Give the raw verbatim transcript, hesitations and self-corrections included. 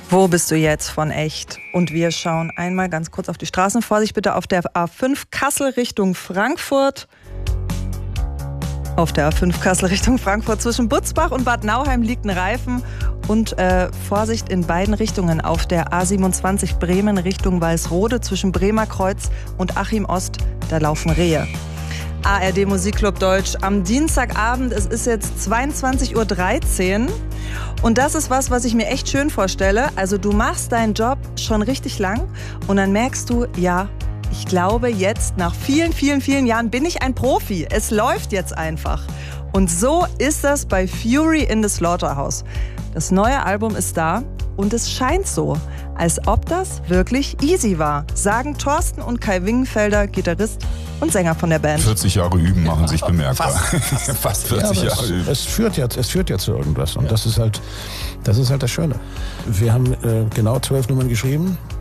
Wo bist du jetzt von echt? Und wir schauen einmal ganz kurz auf die Straßen. Vorsicht bitte auf der A fünf Kassel Richtung Frankfurt. Auf der A fünf Kassel Richtung Frankfurt zwischen Butzbach und Bad Nauheim liegt ein Reifen. Und äh, Vorsicht in beiden Richtungen auf der A siebenundzwanzig Bremen Richtung Walsrode zwischen Bremer Kreuz und Achim Ost. Da laufen Rehe. A R D Musikclub Deutsch am Dienstagabend. Es ist jetzt zweiundzwanzig Uhr dreizehn. Und das ist was, was ich mir echt schön vorstelle. Also du machst deinen Job schon richtig lang und dann merkst du, ja, ich glaube jetzt nach vielen, vielen, vielen Jahren bin ich ein Profi. Es läuft jetzt einfach. Und so ist das bei Fury in the Slaughterhouse. Das neue Album ist da und es scheint so, als ob das wirklich easy war, sagen Thorsten und Kai Wingenfelder, Gitarrist und Sänger von der Band. vierzig Jahre üben machen sich bemerkbar. Fast, Fast vierzig ja, Jahre es, üben. Es führt, ja, es führt ja zu irgendwas und ja. das ist halt, das ist halt das Schöne. Wir haben äh, genau zwölf Nummern geschrieben